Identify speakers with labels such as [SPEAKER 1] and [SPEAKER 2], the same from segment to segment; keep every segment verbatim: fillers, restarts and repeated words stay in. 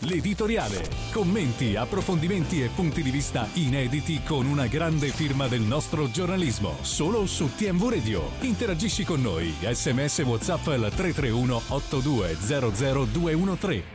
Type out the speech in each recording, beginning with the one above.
[SPEAKER 1] l'editoriale. Commenti, approfondimenti e punti di vista inediti con una grande firma del nostro giornalismo. Solo su T M V Radio. Interagisci con noi. Sms WhatsApp al tre tre uno otto due zero zero due uno tre.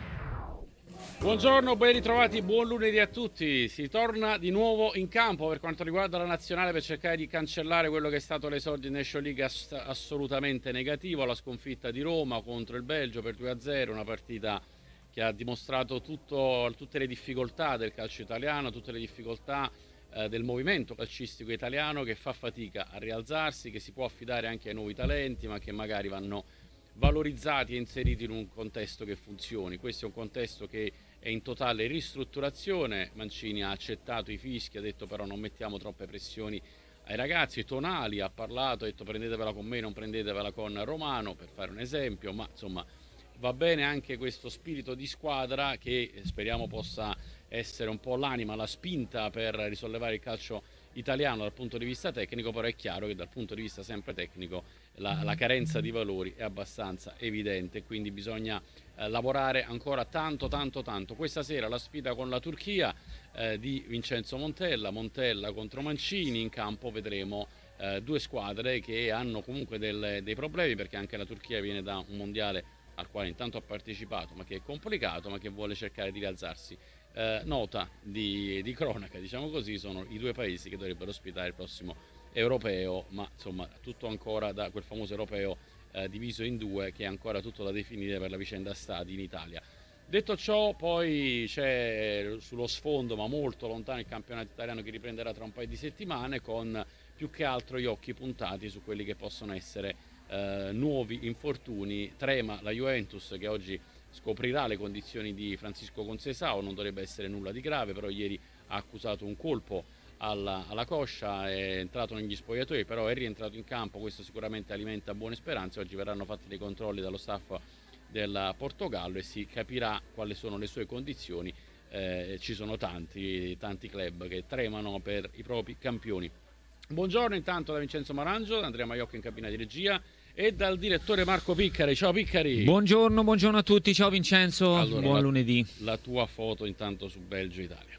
[SPEAKER 2] Buongiorno, ben ritrovati, buon lunedì a tutti. Si torna di nuovo in campo per quanto riguarda la nazionale per cercare di cancellare quello che è stato l'esordio in Nation League ass- assolutamente negativo, la sconfitta di Roma contro il Belgio per due a zero, una partita che ha dimostrato tutto, tutte le difficoltà del calcio italiano, tutte le difficoltà eh, del movimento calcistico italiano, che fa fatica a rialzarsi, che si può affidare anche ai nuovi talenti, ma che magari vanno valorizzati e inseriti in un contesto che funzioni. Questo è un contesto che è in totale ristrutturazione. Mancini ha accettato i fischi, ha detto però non mettiamo troppe pressioni ai ragazzi. Tonali ha parlato, ha detto prendetevela con me, non prendetevela con Romano, per fare un esempio, ma insomma va bene anche questo spirito di squadra che speriamo possa essere un po' l'anima, la spinta per risollevare il calcio italiano dal punto di vista tecnico, però è chiaro che dal punto di vista sempre tecnico la, la carenza di valori è abbastanza evidente, quindi bisogna eh, lavorare ancora tanto tanto tanto. Questa sera la sfida con la Turchia eh, di Vincenzo Montella, Montella contro Mancini. In campo vedremo eh, due squadre che hanno comunque del, dei problemi, perché anche la Turchia viene da un mondiale al quale intanto ha partecipato, ma che è complicato, ma che vuole cercare di rialzarsi. Eh, nota di, di cronaca, diciamo così, sono i due paesi che dovrebbero ospitare il prossimo europeo, ma insomma tutto ancora da quel famoso europeo eh, diviso in due, che è ancora tutto da definire per la vicenda stadi in Italia. Detto ciò, poi c'è sullo sfondo, ma molto lontano, il campionato italiano che riprenderà tra un paio di settimane, con più che altro gli occhi puntati su quelli che possono essere eh, nuovi infortuni. Trema la Juventus, che oggi scoprirà le condizioni di Francisco Conceição. Non dovrebbe essere nulla di grave, però ieri ha accusato un colpo alla, alla coscia, è entrato negli spogliatoi, però è rientrato in campo. Questo sicuramente alimenta buone speranze. Oggi verranno fatti dei controlli dallo staff del Portogallo e si capirà quali sono le sue condizioni. Eh, ci sono tanti, tanti club che tremano per i propri campioni. Buongiorno intanto da Vincenzo Marangio, da Andrea Maiocco in cabina di regia e dal direttore Marco Piccari. Ciao Piccari.
[SPEAKER 3] Buongiorno, buongiorno a tutti, ciao Vincenzo,
[SPEAKER 2] allora,
[SPEAKER 3] buon
[SPEAKER 2] la,
[SPEAKER 3] lunedì.
[SPEAKER 2] La tua foto intanto su Belgio-Italia.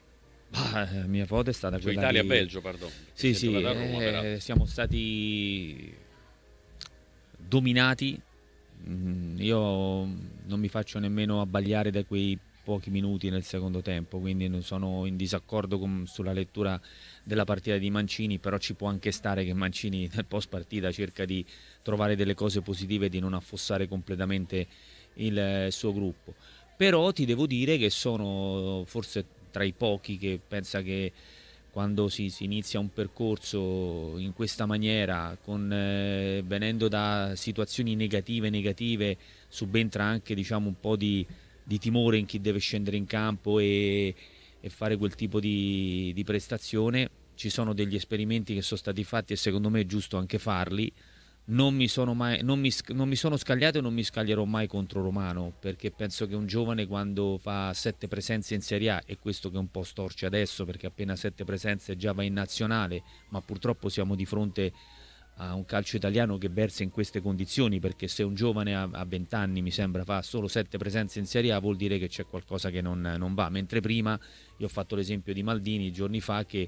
[SPEAKER 3] Ah, la mia foto è stata
[SPEAKER 2] su
[SPEAKER 3] quella
[SPEAKER 2] Italia-Belgio,
[SPEAKER 3] di...
[SPEAKER 2] pardon.
[SPEAKER 3] Sì, sì, Roma, eh, siamo stati dominati. Io non mi faccio nemmeno abbagliare da quei pochi minuti nel secondo tempo, quindi non sono in disaccordo con, sulla lettura della partita di Mancini, però ci può anche stare che Mancini nel post partita cerca di trovare delle cose positive e di non affossare completamente il suo gruppo. Però ti devo dire che sono forse tra i pochi che pensa che quando si, si inizia un percorso in questa maniera, con, eh, venendo da situazioni negative negative, subentra anche diciamo un po' di, di timore in chi deve scendere in campo e, e fare quel tipo di, di prestazione. Ci sono degli esperimenti che sono stati fatti e secondo me è giusto anche farli. Non mi sono mai, non mi, non mi sono scagliato e non mi scaglierò mai contro Romano, perché penso che un giovane quando fa sette presenze in Serie A, e questo che un po' storce adesso perché appena sette presenze già va in nazionale, ma purtroppo siamo di fronte a un calcio italiano che versa in queste condizioni, perché se un giovane a venti anni mi sembra fa solo sette presenze in Serie A vuol dire che c'è qualcosa che non, non va, mentre prima io ho fatto l'esempio di Maldini giorni fa che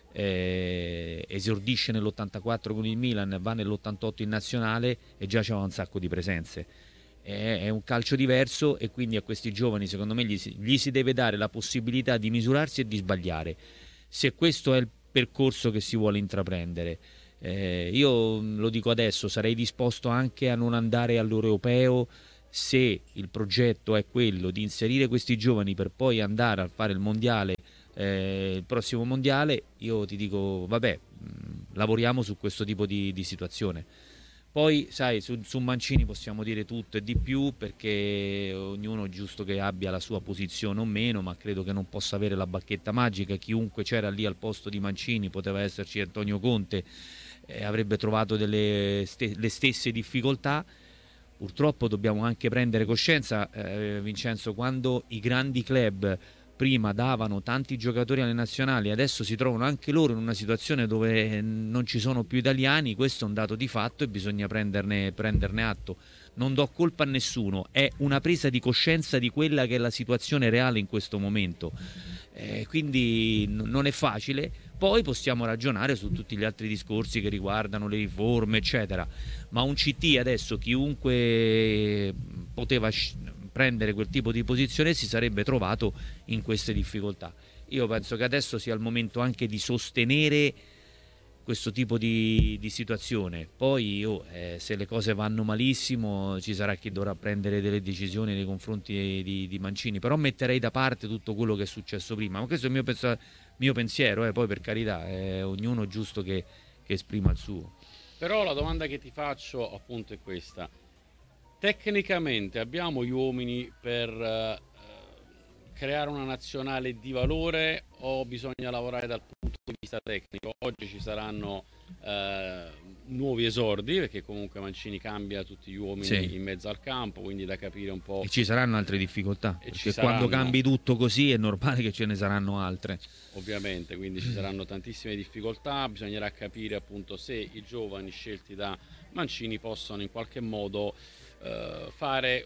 [SPEAKER 3] Eh, esordisce nell'ottantaquattro con il Milan, va nell'ottantotto in nazionale e già c'era un sacco di presenze. È, è un calcio diverso e quindi a questi giovani secondo me gli si, gli si deve dare la possibilità di misurarsi e di sbagliare, se questo è il percorso che si vuole intraprendere. Eh, io lo dico adesso, sarei disposto anche a non andare all'europeo se il progetto è quello di inserire questi giovani per poi andare a fare il mondiale. Eh, il prossimo mondiale, io ti dico vabbè, mh, lavoriamo su questo tipo di, di situazione. Poi sai, su, su Mancini possiamo dire tutto e di più, perché ognuno è giusto che abbia la sua posizione o meno, ma credo che non possa avere la bacchetta magica. Chiunque c'era lì al posto di Mancini, poteva esserci Antonio Conte, eh, avrebbe trovato delle ste- le stesse difficoltà. Purtroppo dobbiamo anche prendere coscienza, eh, Vincenzo, quando i grandi club prima davano tanti giocatori alle nazionali, adesso si trovano anche loro in una situazione dove non ci sono più italiani, questo è un dato di fatto e bisogna prenderne, prenderne atto. Non do colpa a nessuno, è una presa di coscienza di quella che è la situazione reale in questo momento, eh, quindi n- non è facile. Poi possiamo ragionare su tutti gli altri discorsi che riguardano le riforme eccetera, ma un C T adesso chiunque poteva sc- prendere quel tipo di posizione si sarebbe trovato in queste difficoltà. Io penso che adesso sia il momento anche di sostenere questo tipo di, di situazione. Poi oh, eh, se le cose vanno malissimo ci sarà chi dovrà prendere delle decisioni nei confronti di, di Mancini, però metterei da parte tutto quello che è successo prima, ma questo è il mio, pensa- mio pensiero, eh, poi per carità eh, ognuno è giusto che, che esprima il suo.
[SPEAKER 2] Però la domanda che ti faccio appunto è questa: tecnicamente abbiamo gli uomini per eh, creare una nazionale di valore o bisogna lavorare dal punto di vista tecnico? Oggi ci saranno eh, nuovi esordi, perché comunque Mancini cambia tutti gli uomini
[SPEAKER 3] Sì.
[SPEAKER 2] in mezzo al campo, quindi da capire un po'.
[SPEAKER 3] E ci saranno altre difficoltà,
[SPEAKER 2] E ci
[SPEAKER 3] perché
[SPEAKER 2] saranno.
[SPEAKER 3] quando cambi tutto così è normale che ce ne saranno altre.
[SPEAKER 2] Ovviamente, quindi ci saranno tantissime difficoltà, bisognerà capire appunto se i giovani scelti da Mancini possono in qualche modo eh, fare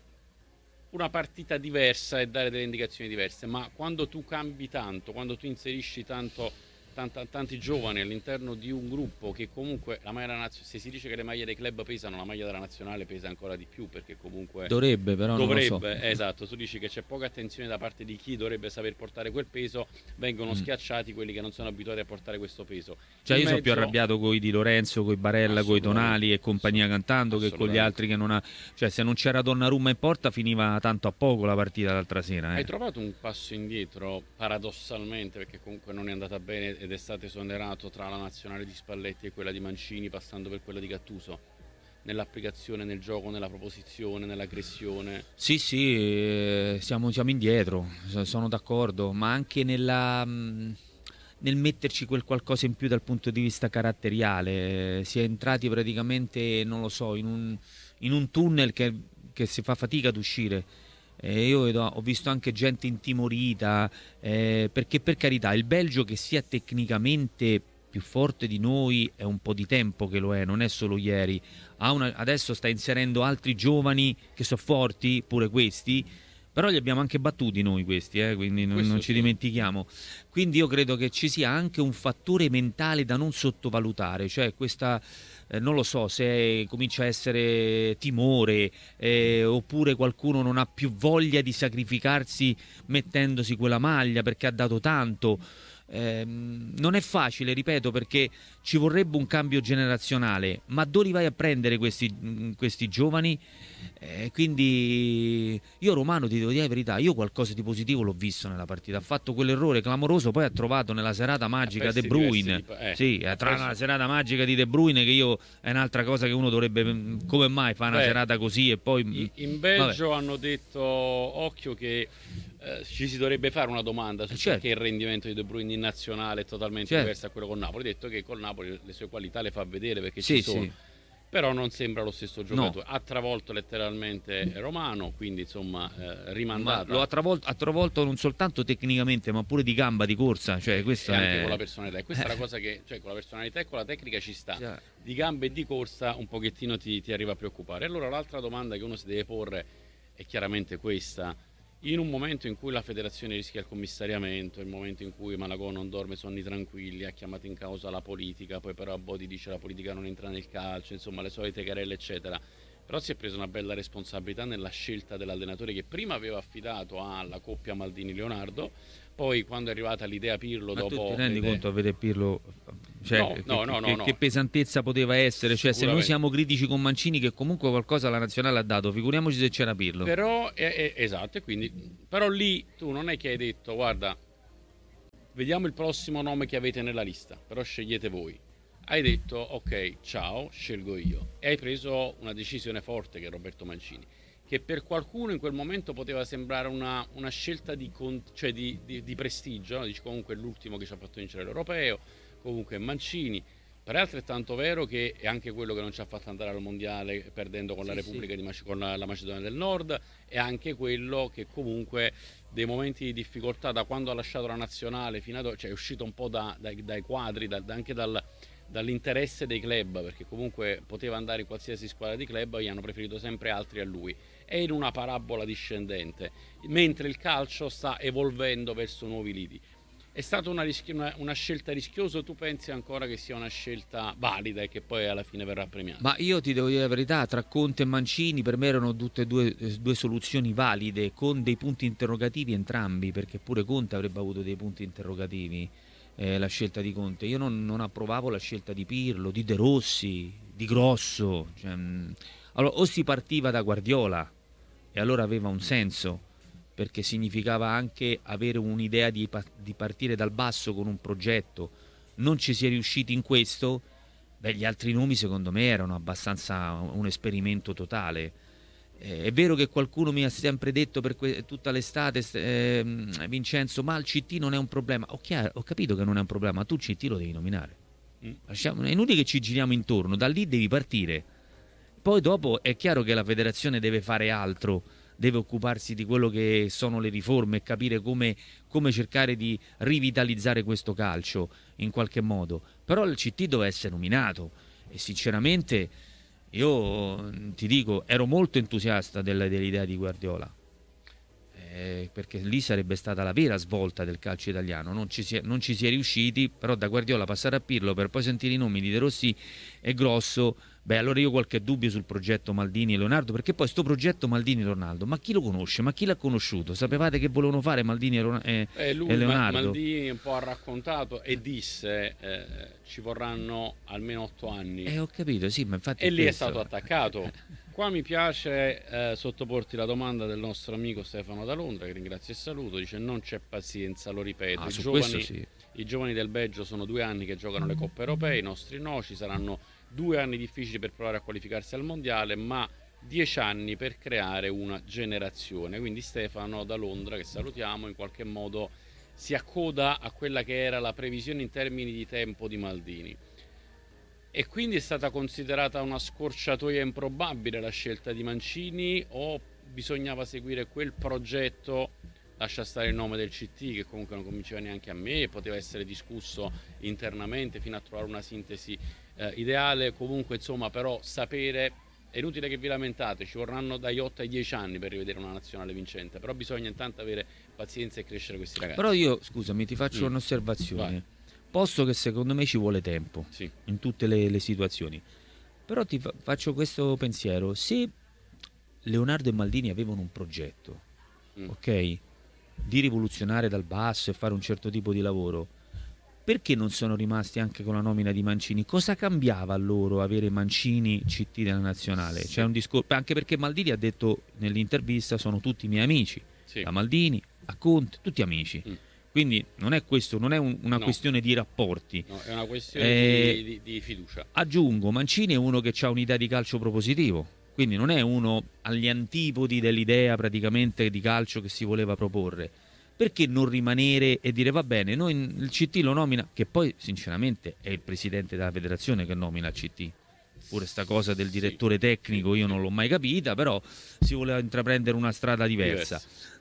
[SPEAKER 2] una partita diversa e dare delle indicazioni diverse, ma quando tu cambi tanto, quando tu inserisci tanto, tanta, tanti giovani all'interno di un gruppo che comunque la maglia naz- se si dice che le maglie dei club pesano, la maglia della nazionale pesa ancora di più, perché comunque
[SPEAKER 3] Dovrebbe, però
[SPEAKER 2] dovrebbe,
[SPEAKER 3] non lo so.
[SPEAKER 2] esatto, tu dici che c'è poca attenzione da parte di chi dovrebbe saper portare quel peso, vengono
[SPEAKER 3] Mm.
[SPEAKER 2] schiacciati quelli che non sono abituati a portare questo peso.
[SPEAKER 3] Cioè
[SPEAKER 2] In
[SPEAKER 3] io sono più
[SPEAKER 2] mezzo-
[SPEAKER 3] arrabbiato con i Di Lorenzo, con i Barella, con i Tonali e compagnia cantando che con gli
[SPEAKER 2] Assolutamente.
[SPEAKER 3] altri che non ha... Cioè se non c'era Donnarumma in porta finiva tanto a poco la partita l'altra sera. Eh.
[SPEAKER 2] Hai trovato un passo indietro paradossalmente, perché comunque non è andata bene ed è stato esonerato tra la nazionale di Spalletti e quella di Mancini, passando per quella di Gattuso, nell'applicazione, nel gioco, nella proposizione, nell'aggressione?
[SPEAKER 3] Sì, sì, eh, siamo, siamo indietro, so- sono d'accordo, ma anche nella, mh, nel metterci quel qualcosa in più dal punto di vista caratteriale. Eh, Si è entrati praticamente, non lo so, in un, in un tunnel che, che si fa fatica ad uscire. Eh, io vedo- ho visto anche gente intimorita, eh, perché per carità il Belgio che sia tecnicamente più forte di noi è un po' di tempo che lo è, non è solo ieri. Ha una- adesso sta inserendo altri giovani che sono forti, pure questi, però li abbiamo anche battuti noi questi, eh, quindi non,
[SPEAKER 2] Questo
[SPEAKER 3] non ci
[SPEAKER 2] sì.
[SPEAKER 3] dimentichiamo. Quindi io credo che ci sia anche un fattore mentale da non sottovalutare, cioè questa, eh, non lo so, se comincia a essere timore, eh, oppure qualcuno non ha più voglia di sacrificarsi mettendosi quella maglia perché ha dato tanto. Ehm, non è facile, ripeto, perché ci vorrebbe un cambio generazionale, ma dove li vai a prendere questi, mh, questi giovani? Eh, quindi io Romano ti devo dire la verità, io qualcosa di positivo l'ho visto nella partita, ha fatto quell'errore clamoroso, poi ha trovato nella serata magica De
[SPEAKER 2] persi
[SPEAKER 3] Bruyne,
[SPEAKER 2] diversi di- eh,
[SPEAKER 3] sì,
[SPEAKER 2] ha
[SPEAKER 3] tra
[SPEAKER 2] preso-
[SPEAKER 3] la serata magica di De Bruyne che io è un'altra cosa che uno dovrebbe, mh, come mai fa una
[SPEAKER 2] Beh,
[SPEAKER 3] serata così e poi... mh,
[SPEAKER 2] I- In
[SPEAKER 3] vabbè.
[SPEAKER 2] Belgio hanno detto, occhio, che eh, ci si dovrebbe fare una domanda su
[SPEAKER 3] Eh, certo.
[SPEAKER 2] perché il rendimento di De Bruyne in nazionale è totalmente
[SPEAKER 3] Certo.
[SPEAKER 2] diverso da quello con Napoli. Ha detto che col Napoli le sue qualità le fa vedere perché
[SPEAKER 3] Sì,
[SPEAKER 2] ci sono.
[SPEAKER 3] sì.
[SPEAKER 2] Però non sembra lo stesso giocatore. Ha travolto letteralmente Romano, quindi insomma eh,
[SPEAKER 3] Ma
[SPEAKER 2] rimandata.
[SPEAKER 3] lo ha travolto, ha travolto non soltanto tecnicamente, ma pure di gamba, di corsa. Cioè, questo
[SPEAKER 2] e
[SPEAKER 3] è...
[SPEAKER 2] anche con la personalità. E questa è
[SPEAKER 3] Eh.
[SPEAKER 2] la cosa che, cioè, con la personalità e con la tecnica ci sta.
[SPEAKER 3] Cioè,
[SPEAKER 2] Di gambe e di corsa un pochettino ti, ti arriva a preoccupare. E allora l'altra domanda che uno si deve porre è chiaramente questa: in un momento in cui la federazione rischia il commissariamento, il momento in cui Malagò non dorme sonni tranquilli, ha chiamato in causa la politica, poi però Bodi dice la politica non entra nel calcio, insomma le solite querelle eccetera, però si è preso una bella responsabilità nella scelta dell'allenatore che prima aveva affidato alla coppia Maldini-Leonardo, poi quando è arrivata l'idea Pirlo
[SPEAKER 3] ma
[SPEAKER 2] dopo
[SPEAKER 3] tu ti rendi
[SPEAKER 2] le idee-
[SPEAKER 3] conto a vedere Pirlo, cioè,
[SPEAKER 2] No,
[SPEAKER 3] che,
[SPEAKER 2] no, no, no,
[SPEAKER 3] che-
[SPEAKER 2] no.
[SPEAKER 3] che pesantezza poteva essere? Cioè, se noi
[SPEAKER 2] Sicuramente.
[SPEAKER 3] siamo critici con Mancini, che comunque qualcosa la nazionale ha dato, figuriamoci se c'era Pirlo.
[SPEAKER 2] Però, eh, eh, esatto, e quindi, però lì tu non è che hai detto guarda, vediamo il prossimo nome che avete nella lista, però scegliete voi. Hai detto ok, ciao, scelgo io. E hai preso una decisione forte che è Roberto Mancini, che per qualcuno in quel momento poteva sembrare una, una scelta di, con- cioè di, di- di prestigio, no? Dici comunque è l'ultimo che ci ha fatto vincere l'Europeo, comunque è Mancini, Però è altrettanto vero che è anche quello che non ci ha fatto andare al mondiale perdendo con
[SPEAKER 3] Sì,
[SPEAKER 2] la Repubblica
[SPEAKER 3] sì.
[SPEAKER 2] di Mace- con la Macedonia del Nord, è anche quello che comunque dei momenti di difficoltà da quando ha lasciato la nazionale fino ad oggi, cioè è uscito un po' da- dai, dai quadri, da- anche dal- dall'interesse dei club, perché comunque poteva andare in qualsiasi squadra di club, gli hanno preferito sempre altri a lui. È in una parabola discendente, mentre il calcio sta evolvendo verso nuovi lidi. È stata una, rischi- una- una scelta rischiosa, o tu pensi ancora che sia una scelta valida e che poi alla fine verrà premiata?
[SPEAKER 3] Ma io ti devo dire la verità, tra Conte e Mancini per me erano tutte e due, eh, due soluzioni valide, con dei punti interrogativi entrambi, perché pure Conte avrebbe avuto dei punti interrogativi, eh, la scelta di Conte. Io non, non approvavo la scelta di Pirlo, di De Rossi, di Grosso. Cioè, mh, allora, o si partiva da Guardiola, e allora aveva un senso, perché significava anche avere un'idea di, pa- di partire dal basso con un progetto. Non ci si è riusciti in questo. Beh, gli altri nomi secondo me erano abbastanza un esperimento totale. Eh, è vero che qualcuno mi ha sempre detto per que- tutta l'estate, eh, Vincenzo, ma il C T non è un problema. Ho, chiaro, ho capito che non è un problema, ma tu il C T lo devi nominare.
[SPEAKER 2] Mm.
[SPEAKER 3] Lasciamo, è inutile che ci giriamo intorno, da lì devi partire. Poi dopo è chiaro che la federazione deve fare altro, deve occuparsi di quello che sono le riforme e capire come, come cercare di rivitalizzare questo calcio in qualche modo. Però il C T deve essere nominato e sinceramente io ti dico, ero molto entusiasta della- dell'idea di Guardiola. Eh, perché lì sarebbe stata la vera svolta del calcio italiano. Non ci, si è, non ci si è riusciti, però da Guardiola passare a Pirlo per poi sentire i nomi di De Rossi e Grosso. Beh, allora io ho qualche dubbio sul progetto Maldini e Leonardo, perché poi sto progetto Maldini e Leonardo, ma chi lo conosce? Ma chi l'ha conosciuto? Sapevate che volevano fare Maldini e, Ron- e-
[SPEAKER 2] Eh,
[SPEAKER 3] e
[SPEAKER 2] lui, Ma-
[SPEAKER 3] Leonardo?
[SPEAKER 2] Maldini, un po' ha raccontato e disse eh, ci vorranno almeno otto anni.
[SPEAKER 3] Eh, ho capito, sì, ma infatti
[SPEAKER 2] E lì è
[SPEAKER 3] questo.
[SPEAKER 2] stato attaccato. Qua mi piace eh, sottoporti la domanda del nostro amico Stefano da Londra, che ringrazio e saluto. Dice: non c'è pazienza, lo ripeto.
[SPEAKER 3] Ah,
[SPEAKER 2] I,
[SPEAKER 3] su
[SPEAKER 2] giovani,
[SPEAKER 3] questo sì.
[SPEAKER 2] I giovani del Belgio sono due anni che giocano le coppe europee, i nostri no. Ci saranno due anni difficili per provare a qualificarsi al mondiale, ma dieci anni per creare una generazione. Quindi Stefano da Londra, che salutiamo, in qualche modo si accoda a quella che era la previsione in termini di tempo di Maldini. E quindi è stata considerata una scorciatoia improbabile la scelta di Mancini, o bisognava seguire quel progetto, lascia stare il nome del C T che comunque non convinceva neanche a me, poteva essere discusso internamente fino a trovare una sintesi eh, ideale, comunque insomma, però sapere, è inutile che vi lamentate, ci vorranno dagli otto ai dieci anni per rivedere una nazionale vincente, però bisogna intanto avere pazienza e crescere questi ragazzi.
[SPEAKER 3] Però io, scusami, ti faccio
[SPEAKER 2] Mm.
[SPEAKER 3] un'osservazione.
[SPEAKER 2] Vai.
[SPEAKER 3] Posto che secondo me ci vuole tempo
[SPEAKER 2] Sì.
[SPEAKER 3] in tutte le, le situazioni. Però ti fa- faccio questo pensiero. Se Leonardo e Maldini avevano un progetto,
[SPEAKER 2] Mm.
[SPEAKER 3] ok, di rivoluzionare dal basso e fare un certo tipo di lavoro, perché non sono rimasti anche con la nomina di Mancini? Cosa cambiava a loro avere Mancini C T della nazionale?
[SPEAKER 2] Sì.
[SPEAKER 3] C'è un discorso, anche perché Maldini ha detto nell'intervista sono tutti miei amici,
[SPEAKER 2] Sì.
[SPEAKER 3] da Maldini a Conte, tutti amici.
[SPEAKER 2] Mm.
[SPEAKER 3] Quindi non è questo, non è un- una
[SPEAKER 2] No.
[SPEAKER 3] questione di rapporti.
[SPEAKER 2] No, è una questione
[SPEAKER 3] Eh,
[SPEAKER 2] di, di- di fiducia.
[SPEAKER 3] Aggiungo, Mancini è uno che ha un'idea di calcio propositivo, quindi non è uno agli antipodi dell'idea praticamente di calcio che si voleva proporre. Perché non rimanere e dire va bene, noi il C T lo nomina, che poi sinceramente è il presidente della federazione che nomina il C T. Pure sta cosa del direttore tecnico io non l'ho mai capita, però si voleva intraprendere una strada diversa.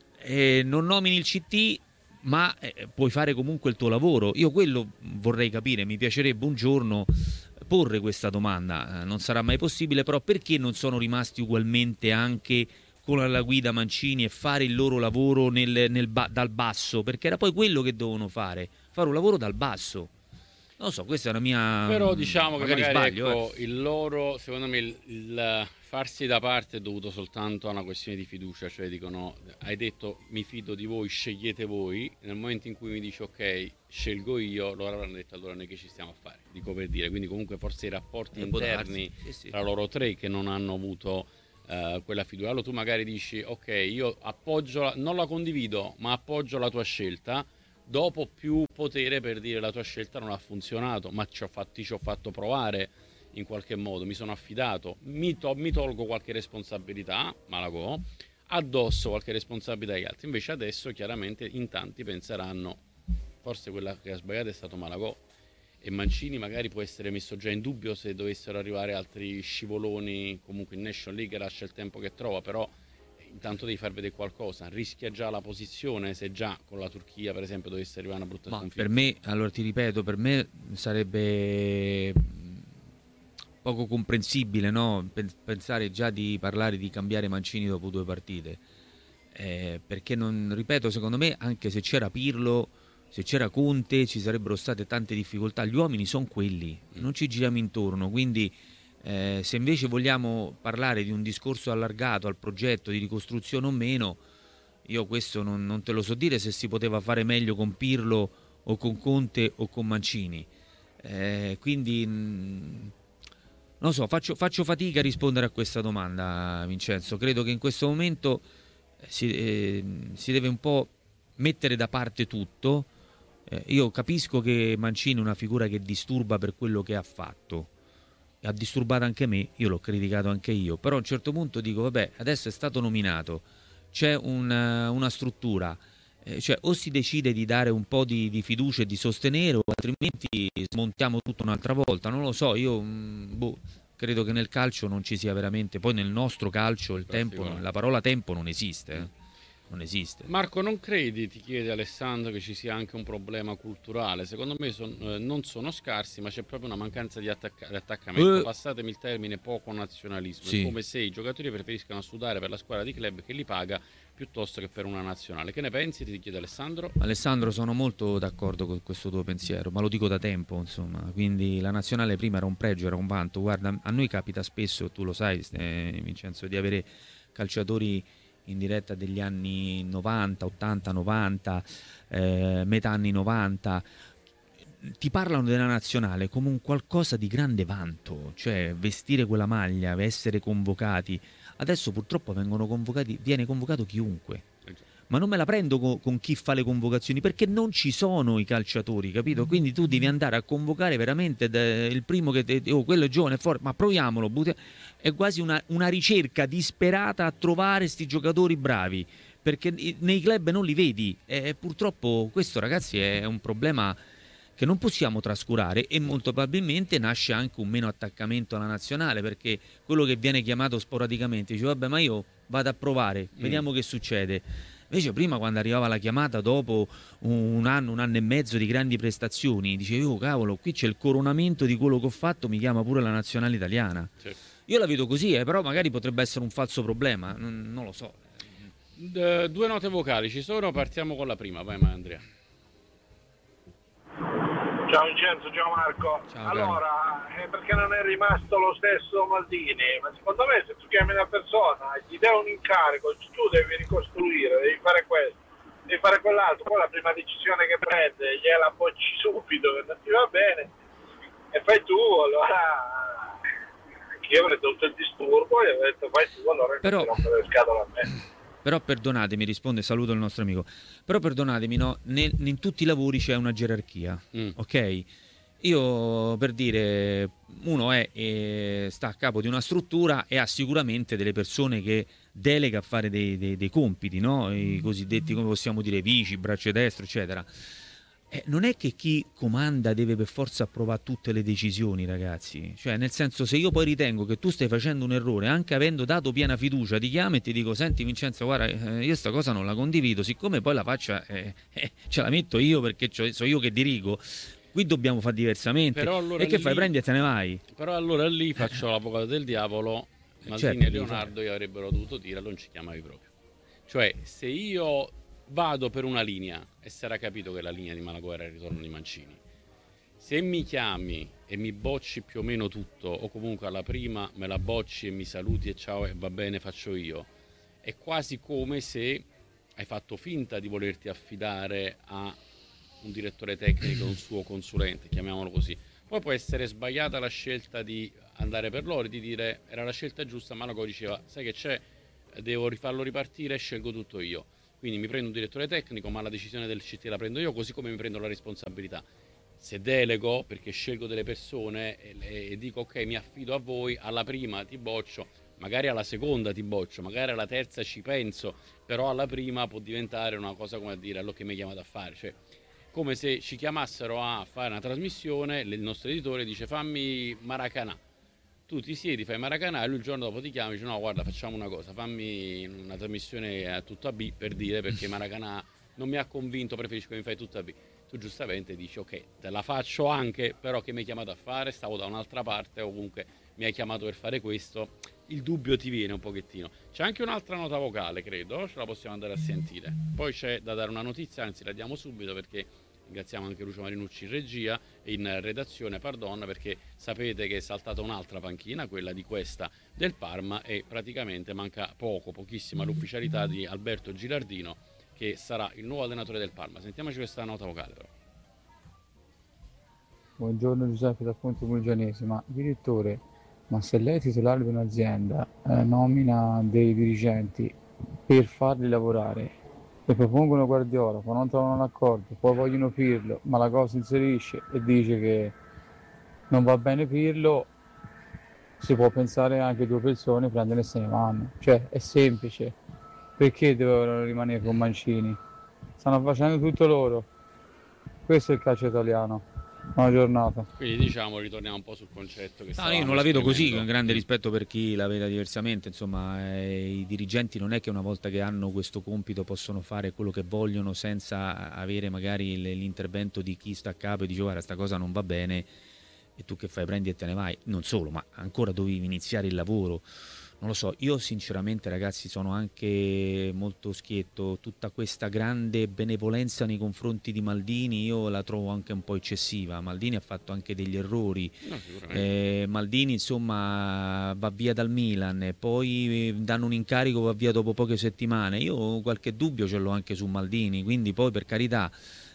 [SPEAKER 3] E non nomini il C T, ma eh, puoi fare comunque il tuo lavoro. Io quello vorrei capire, mi piacerebbe un giorno porre questa domanda, eh, non sarà mai possibile, però perché non sono rimasti ugualmente anche con la guida Mancini e fare il loro lavoro nel, nel ba- dal basso? Perché era poi quello che dovevano fare, fare un lavoro dal basso. Non lo so, questa è una mia...
[SPEAKER 2] Però diciamo che magari
[SPEAKER 3] sbaglio,
[SPEAKER 2] ecco,
[SPEAKER 3] eh.
[SPEAKER 2] il loro, secondo me, il, il farsi da parte è dovuto soltanto a una questione di fiducia, cioè dicono, hai detto mi fido di voi, scegliete voi, nel momento in cui mi dici ok, scelgo io, loro avranno detto allora noi che ci stiamo a fare, dico per dire, quindi comunque forse i rapporti
[SPEAKER 3] Eh, può
[SPEAKER 2] interni
[SPEAKER 3] darsi, sì, sì.
[SPEAKER 2] tra loro tre che non hanno avuto eh, quella fiducia. Allora tu magari dici ok, io appoggio, la- non la condivido, ma appoggio la tua scelta, dopo più potere per dire la tua scelta non ha funzionato, ma ci ho fatti, ci ho fatto provare in qualche modo, mi sono affidato, mi, to- mi tolgo qualche responsabilità, Malagò, addosso qualche responsabilità agli altri. Invece adesso chiaramente in tanti penseranno forse quella che ha sbagliato è stato Malagò. e Mancini magari può essere messo già in dubbio se dovessero arrivare altri scivoloni. Comunque in National League lascia il tempo che trova, però intanto devi far vedere qualcosa, rischia già la posizione se già con la Turchia per esempio dovesse arrivare una brutta
[SPEAKER 3] Ma
[SPEAKER 2] sconfitta.
[SPEAKER 3] per me, allora ti ripeto, per me sarebbe poco comprensibile, no? Pensare già di parlare di cambiare Mancini dopo due partite, eh, perché non, ripeto, secondo me anche se c'era Pirlo, se c'era Conte, ci sarebbero state tante difficoltà. Gli uomini sono quelli, non ci giriamo intorno, quindi Eh, se invece vogliamo parlare di un discorso allargato al progetto di ricostruzione o meno, io questo non, non te lo so dire se si poteva fare meglio con Pirlo o con Conte o con Mancini. Eh, quindi mh, non so, faccio, faccio fatica a rispondere a questa domanda, Vincenzo. Credo che in questo momento si, eh, si deve un po' mettere da parte tutto. Eh, io capisco che Mancini è una figura che disturba per quello che ha fatto. Ha disturbato anche me, io l'ho criticato anche io, però a un certo punto dico vabbè, adesso è stato nominato, c'è una, una struttura, eh, cioè o si decide di dare un po' di, di fiducia e di sostenere, o altrimenti smontiamo tutto un'altra volta, non lo so, io mh, boh, credo che nel calcio non ci sia veramente, poi nel nostro calcio il tempo, la parola tempo non esiste, eh. Non esiste.
[SPEAKER 2] Marco, non credi, ti chiede Alessandro, che ci sia anche un problema culturale? Secondo me son, eh, non sono scarsi, ma c'è proprio una mancanza di, attacca- di attaccamento.
[SPEAKER 3] Eh.
[SPEAKER 2] Passatemi il termine, poco nazionalismo.
[SPEAKER 3] Sì.
[SPEAKER 2] È come se i giocatori preferiscano sudare per la squadra di club che li paga piuttosto che per una nazionale. Che ne pensi? Ti chiede Alessandro.
[SPEAKER 3] Alessandro, sono molto d'accordo con questo tuo pensiero, ma lo dico da tempo, insomma. Quindi la nazionale prima era un pregio, era un vanto. Guarda, a noi capita spesso, tu lo sai, eh, Vincenzo, di avere calciatori in diretta degli anni novanta, ottanta, novanta, eh, metà anni novanta, ti parlano della nazionale come un qualcosa di grande vanto, cioè vestire quella maglia, essere convocati. Adesso purtroppo vengono convocati, viene convocato chiunque. Ma non me la prendo con, con chi fa le convocazioni, perché non ci sono i calciatori, capito? Quindi tu devi andare a convocare veramente de, il primo che te, oh, quello è giovane, è forte, ma proviamolo. Butti... È quasi una, una ricerca disperata a trovare sti giocatori bravi, perché nei club non li vedi. E purtroppo questo, ragazzi, è un problema che non possiamo trascurare, e molto probabilmente nasce anche un meno attaccamento alla nazionale, perché quello che viene chiamato sporadicamente dice vabbè, ma io vado a provare, vediamo mm. che succede. Invece prima, quando arrivava la chiamata dopo un anno, un anno e mezzo di grandi prestazioni, dicevi oh cavolo, qui c'è il coronamento di quello che ho fatto, mi chiama pure la nazionale italiana. Sì. Io la vedo così, eh, però magari potrebbe essere un falso problema, non, non lo so.
[SPEAKER 2] D- due note vocali ci sono, partiamo con la prima, vai Andrea.
[SPEAKER 4] Ciao Vincenzo, ciao Marco.
[SPEAKER 3] Ciao,
[SPEAKER 4] allora, eh, perché non è rimasto lo stesso Maldini? Ma secondo me se tu chiami una persona, gli dai un incarico, tu devi ricostruire, devi fare questo, devi fare quell'altro, poi la prima decisione che prende gliela bocci subito, che non ti va bene, e fai tu, allora anch'io avrei avuto il disturbo e avrei detto fai tu, allora
[SPEAKER 3] Però...
[SPEAKER 4] non rompere le scatole a me.
[SPEAKER 3] Però perdonatemi, risponde, saluto il nostro amico, però perdonatemi, no, nel, in tutti i lavori c'è una gerarchia, mm. ok? Io, per dire, uno è, è sta a capo di una struttura e ha sicuramente delle persone che delega a fare dei, dei, dei compiti, no? I cosiddetti, come possiamo dire, vici, braccio destro, eccetera. Eh, non è che chi comanda deve per forza approvare tutte le decisioni, ragazzi. Cioè, nel senso, se io poi ritengo che tu stai facendo un errore, anche avendo dato piena fiducia, ti chiamo e ti dico senti Vincenzo, guarda, eh, io sta cosa non la condivido, siccome poi la faccia eh, eh, ce la metto io perché so io che dirigo, qui dobbiamo fare diversamente. Allora e che lì, fai? Prendi e te ne vai.
[SPEAKER 2] Però allora lì faccio l'avvocato del diavolo. Maldini certo, e Leonardo gli avrebbero dovuto dire non ci chiamavi proprio. Cioè, se io vado per una linea e si era capito che la linea di Malaguerra è il ritorno di Mancini, se mi chiami e mi bocci più o meno tutto, o comunque alla prima me la bocci e mi saluti e ciao e va bene faccio io, è quasi come se hai fatto finta di volerti affidare a un direttore tecnico, un suo consulente, chiamiamolo così. Poi può essere sbagliata la scelta di andare per loro, di dire era la scelta giusta, ma Malago diceva sai che c'è, devo rifarlo ripartire, scelgo tutto io. Quindi mi prendo un direttore tecnico, ma la decisione del C T la prendo io, così come mi prendo la responsabilità. Se delego, perché scelgo delle persone e, e dico ok, mi affido a voi, alla prima ti boccio, magari alla seconda ti boccio, magari alla terza ci penso, però alla prima può diventare una cosa come a dire allora che mi hai chiamato a fare. Cioè, come se ci chiamassero a fare una trasmissione, il nostro editore dice fammi Maracanã. Tu ti siedi, fai Maracanã e lui il giorno dopo ti chiama e dice no guarda facciamo una cosa, fammi una trasmissione a tutta B per dire perché Maracanã non mi ha convinto, preferisco che mi fai tutta B. Tu giustamente dici ok, te la faccio anche, però che mi hai chiamato a fare? Stavo da un'altra parte o comunque mi hai chiamato per fare questo. Il dubbio ti viene un pochettino. C'è anche un'altra nota vocale, credo, ce la possiamo andare a sentire. Poi c'è da dare una notizia, anzi la diamo subito perché ringraziamo anche Lucio Marinucci in regia e in redazione, pardon, perché sapete che è saltata un'altra panchina, quella di questa del Parma, e praticamente manca poco, pochissima l'ufficialità di Alberto Gilardino, che sarà il nuovo allenatore del Parma. Sentiamoci questa nota vocale però.
[SPEAKER 5] Buongiorno Giuseppe da Ponte Mulgianese, ma direttore, ma se lei è titolare di un'azienda eh, nomina dei dirigenti per farli lavorare e propongono Guardiola, poi non trovano un accordo, poi vogliono Pirlo, ma la cosa inserisce e dice che non va bene Pirlo, si può pensare anche due persone prendono e se ne vanno, cioè è semplice. Perché dovevano rimanere con Mancini? Stanno facendo tutto loro. Questo è il calcio italiano. Buona giornata.
[SPEAKER 2] Quindi diciamo ritorniamo un po' sul concetto che
[SPEAKER 3] no, io non la vedo così, con grande rispetto per chi la veda diversamente, insomma eh, i dirigenti non è che una volta che hanno questo compito possono fare quello che vogliono senza avere magari l'intervento di chi sta a capo e dice guarda sta cosa non va bene e tu che fai, prendi e te ne vai. Non solo, ma ancora dovevi iniziare il lavoro. Non lo so, io sinceramente ragazzi sono anche molto schietto, tutta questa grande benevolenza nei confronti di Maldini io la trovo anche un po' eccessiva. Maldini ha fatto anche degli errori,
[SPEAKER 2] no,
[SPEAKER 3] eh, Maldini insomma va via dal Milan e poi danno un incarico, va via dopo poche settimane. Io qualche dubbio ce l'ho anche su Maldini, quindi poi per carità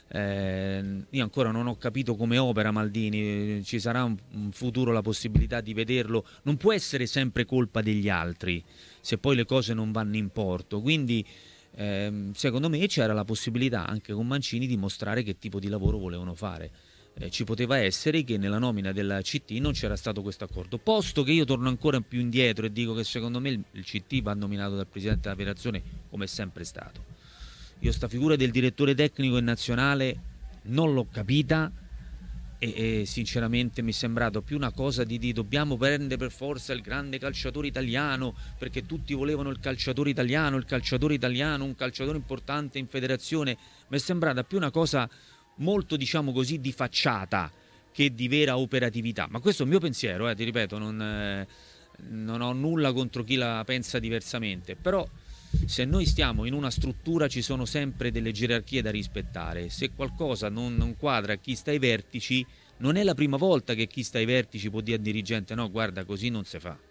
[SPEAKER 3] Eh, io ancora non ho capito come opera Maldini, ci sarà un, un futuro, la possibilità di vederlo. Non può essere sempre colpa degli altri se poi le cose non vanno in porto, quindi ehm, secondo me c'era la possibilità anche con Mancini di mostrare che tipo di lavoro volevano fare. Eh, ci poteva essere che nella nomina della C T non c'era stato questo accordo, posto che io torno ancora più indietro e dico che secondo me il, il C T va nominato dal Presidente della Federazione come è sempre stato. Io sta figura del direttore tecnico in nazionale non l'ho capita e, e sinceramente mi è sembrato più una cosa di, di dobbiamo prendere per forza il grande calciatore italiano perché tutti volevano il calciatore italiano, il calciatore italiano, un calciatore importante in federazione. Mi è sembrata più una cosa molto, diciamo così, di facciata che di vera operatività. Ma questo è il mio pensiero, eh, ti ripeto, non, eh, non ho nulla contro chi la pensa diversamente, però se noi stiamo in una struttura ci sono sempre delle gerarchie da rispettare. Se qualcosa non, non quadra a chi sta ai vertici, non è la prima volta che chi sta ai vertici può dire al dirigente no guarda così non si fa.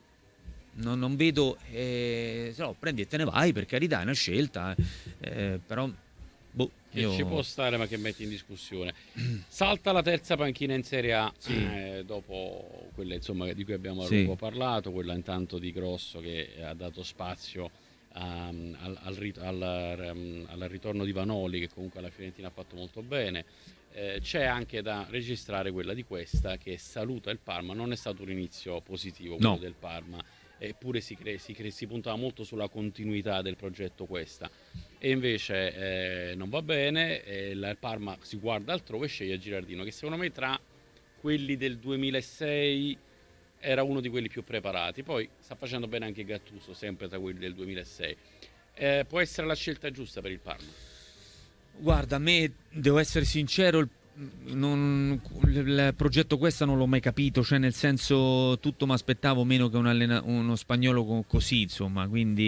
[SPEAKER 3] Non, non vedo eh, no, prendi e te ne vai, per carità è una scelta eh, però boh,
[SPEAKER 2] che
[SPEAKER 3] io...
[SPEAKER 2] ci può stare ma che metti in discussione. Salta la terza panchina in Serie A,
[SPEAKER 3] sì.
[SPEAKER 2] eh, dopo quella insomma di cui abbiamo a
[SPEAKER 3] sì.
[SPEAKER 2] lungo parlato, quella intanto di Grosso che ha dato spazio Um, al, al, al, um, al ritorno di Vanoli che comunque alla Fiorentina ha fatto molto bene. Eh, c'è anche da registrare quella di Questa che saluta il Parma. Non è stato un inizio positivo quello
[SPEAKER 3] no.
[SPEAKER 2] del Parma, eppure si, cre- si, cre- si puntava molto sulla continuità del progetto Questa e invece eh, non va bene e il Parma si guarda altrove e sceglie Gilardino che secondo me tra quelli del duemilasei era uno di quelli più preparati. Poi sta facendo bene anche Gattuso, sempre tra quelli del duemilasei. Eh, può essere la scelta giusta per il Parma?
[SPEAKER 3] Guarda, a me, devo essere sincero, il, non, il progetto Questa non l'ho mai capito, cioè nel senso tutto mi aspettavo meno che un allena, uno spagnolo così, insomma,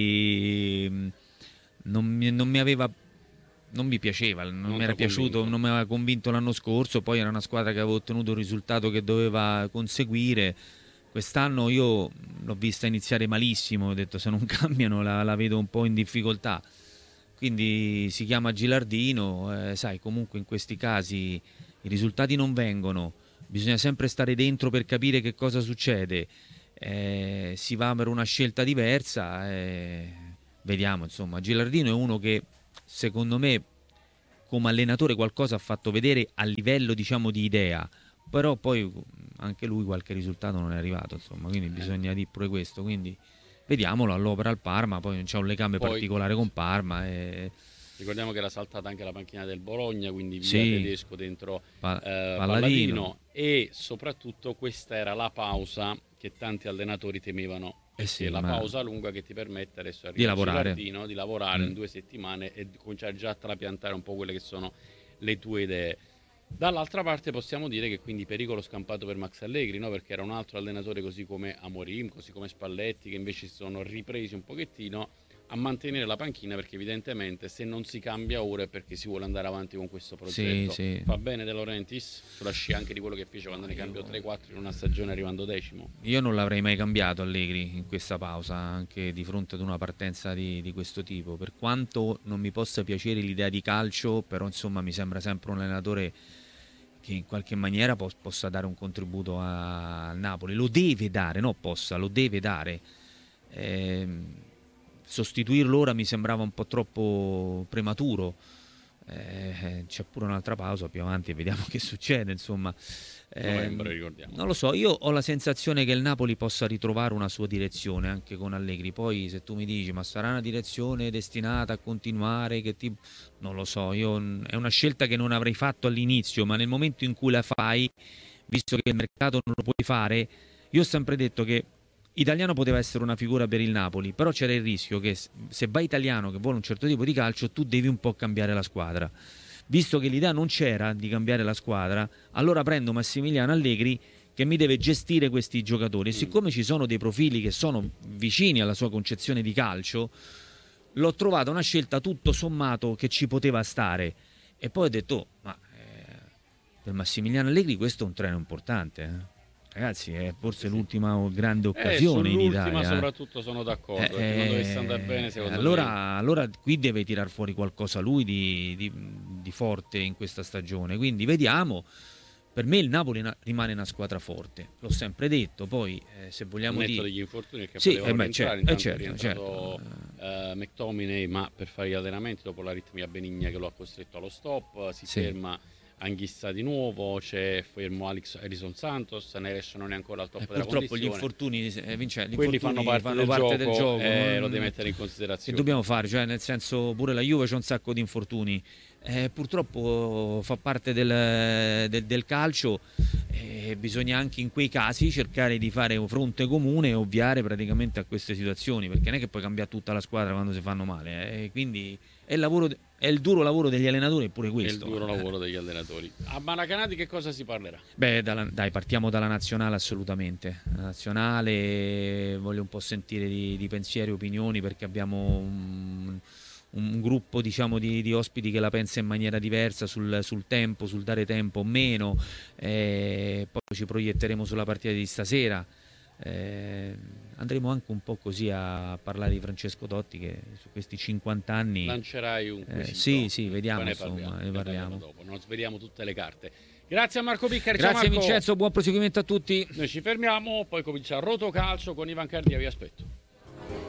[SPEAKER 3] quindi non mi, non mi aveva... non mi piaceva, non, non mi era piaciuto, convinto. Non mi aveva convinto l'anno scorso, poi era una squadra che aveva ottenuto il risultato che doveva conseguire. Quest'anno io l'ho vista iniziare malissimo, ho detto se non cambiano la, la vedo un po' in difficoltà, quindi si chiama Gilardino, eh, sai comunque in questi casi i risultati non vengono, bisogna sempre stare dentro per capire che cosa succede, eh, si va per una scelta diversa, eh, vediamo insomma. Gilardino è uno che secondo me come allenatore qualcosa ha fatto vedere a livello diciamo di idea, però poi anche lui qualche risultato non è arrivato insomma, quindi bisogna dire pure questo, quindi vediamolo all'opera al Parma, poi non c'è un legame
[SPEAKER 2] poi,
[SPEAKER 3] particolare con Parma e...
[SPEAKER 2] Ricordiamo che era saltata anche la panchina del Bologna, quindi via
[SPEAKER 3] Sì.
[SPEAKER 2] Tedesco dentro
[SPEAKER 3] Pa-
[SPEAKER 2] eh,
[SPEAKER 3] Palladino.
[SPEAKER 2] Palladino, e soprattutto questa era la pausa che tanti allenatori temevano.
[SPEAKER 3] Eh sì,
[SPEAKER 2] Sì, la
[SPEAKER 3] ma-
[SPEAKER 2] pausa lunga che ti permette adesso
[SPEAKER 3] Di lavorare.
[SPEAKER 2] Girardino, di lavorare
[SPEAKER 3] Mm.
[SPEAKER 2] in due settimane e di cominciare già a trapiantare un po' quelle che sono le tue idee. Dall'altra parte possiamo dire che quindi pericolo scampato per Max Allegri, no? Perché era un altro allenatore così come Amorim, così come Spalletti, che invece si sono ripresi un pochettino a mantenere la panchina, perché evidentemente se non si cambia ora è perché si vuole andare avanti con questo progetto.
[SPEAKER 3] Sì, sì.
[SPEAKER 2] Va bene De Laurentiis sulla scia anche di quello che fece quando ne cambiò tre quattro in una stagione arrivando decimo?
[SPEAKER 3] Io non l'avrei mai cambiato Allegri in questa pausa, anche di fronte ad una partenza di, di questo tipo. Per quanto non mi possa piacere l'idea di calcio, però insomma mi sembra sempre un allenatore che in qualche maniera po- possa dare un contributo a- al Napoli. Lo deve dare, no possa, lo deve dare. Ehm, sostituirlo ora mi sembrava un po' troppo prematuro. Eh, c'è pure un'altra pausa più avanti e vediamo che succede, insomma.
[SPEAKER 2] Novembre,
[SPEAKER 3] Ehm,
[SPEAKER 2] ricordiamo.
[SPEAKER 3] non lo so, io ho la sensazione che il Napoli possa ritrovare una sua direzione anche con Allegri. Poi se tu mi dici ma sarà una direzione destinata a continuare, che tipo... non lo so, io è una scelta che non avrei fatto all'inizio, ma nel momento in cui la fai, visto che il mercato non lo puoi fare, io ho sempre detto che Italiano poteva essere una figura per il Napoli, però c'era il rischio che se vai Italiano che vuole un certo tipo di calcio, tu devi un po' cambiare la squadra. Visto che l'idea non c'era di cambiare la squadra, allora prendo Massimiliano Allegri che mi deve gestire questi giocatori. E siccome ci sono dei profili che sono vicini alla sua concezione di calcio, l'ho trovata una scelta tutto sommato che ci poteva stare. E poi ho detto, oh, ma eh, per Massimiliano Allegri questo è un treno importante, eh. Ragazzi, è forse l'ultima grande occasione
[SPEAKER 2] eh,
[SPEAKER 3] in
[SPEAKER 2] sull'ultima
[SPEAKER 3] Italia.
[SPEAKER 2] soprattutto sono d'accordo,
[SPEAKER 3] Eh,
[SPEAKER 2] perché non dovesse andare bene secondo
[SPEAKER 3] allora,
[SPEAKER 2] me.
[SPEAKER 3] allora qui deve tirar fuori qualcosa lui di, di, di forte in questa stagione, quindi vediamo. Per me il Napoli na- rimane una squadra forte, l'ho sempre detto. Poi eh, se vogliamo
[SPEAKER 2] Netto
[SPEAKER 3] dire
[SPEAKER 2] degli infortuni che
[SPEAKER 3] sì,
[SPEAKER 2] potevano
[SPEAKER 3] eh beh,
[SPEAKER 2] rientrare,
[SPEAKER 3] certo,
[SPEAKER 2] intanto
[SPEAKER 3] eh, certo,
[SPEAKER 2] è rientrato
[SPEAKER 3] certo.
[SPEAKER 2] eh, McTominay, ma per fare gli allenamenti dopo l'aritmia benigna che lo ha costretto allo stop, si
[SPEAKER 3] Sì.
[SPEAKER 2] ferma Anghissa di nuovo, c'è fermo Alex Harrison Santos, Neres non è ancora al top
[SPEAKER 3] Eh,
[SPEAKER 2] della
[SPEAKER 3] purtroppo
[SPEAKER 2] condizione.
[SPEAKER 3] gli infortuni, eh, Vince, gli
[SPEAKER 2] Quelli
[SPEAKER 3] infortuni
[SPEAKER 2] fanno parte,
[SPEAKER 3] fanno
[SPEAKER 2] del,
[SPEAKER 3] parte
[SPEAKER 2] gioco,
[SPEAKER 3] del gioco,
[SPEAKER 2] eh,
[SPEAKER 3] non-
[SPEAKER 2] lo devi mettere in
[SPEAKER 3] che
[SPEAKER 2] considerazione.
[SPEAKER 3] dobbiamo fare? Cioè, nel senso, pure la Juve c'è un sacco di infortuni. Eh, purtroppo fa parte del, del- del calcio e bisogna anche in quei casi cercare di fare un fronte comune e ovviare praticamente a queste situazioni, perché non è che puoi cambiare tutta la squadra quando si fanno male, eh. Quindi è il, lavoro, è il duro lavoro degli allenatori, pure
[SPEAKER 2] È il
[SPEAKER 3] questo.
[SPEAKER 2] duro lavoro degli allenatori. A Maracanã di che cosa si parlerà?
[SPEAKER 3] Beh, dalla- dai, partiamo dalla nazionale assolutamente. La nazionale voglio un po' sentire di, di pensieri e opinioni, perché abbiamo un, un gruppo, diciamo, di, di ospiti che la pensa in maniera diversa sul, sul tempo, sul dare tempo o meno. Eh, poi ci proietteremo sulla partita di stasera. Eh, andremo anche un po' così a parlare di Francesco Totti, che su questi cinquanta anni
[SPEAKER 2] Lancerai un
[SPEAKER 3] eh,
[SPEAKER 2] quesito.
[SPEAKER 3] sì, sì, vediamo,
[SPEAKER 2] Poi ne
[SPEAKER 3] insomma,
[SPEAKER 2] parliamo,
[SPEAKER 3] ne
[SPEAKER 2] ne
[SPEAKER 3] parliamo.
[SPEAKER 2] dopo. Non sveliamo tutte le carte. Grazie a Marco Piccari.
[SPEAKER 3] Grazie
[SPEAKER 2] Ciao Marco.
[SPEAKER 3] Vincenzo, buon proseguimento a tutti.
[SPEAKER 2] Noi ci fermiamo, poi comincia Rotocalcio con Ivan Cardia, vi aspetto.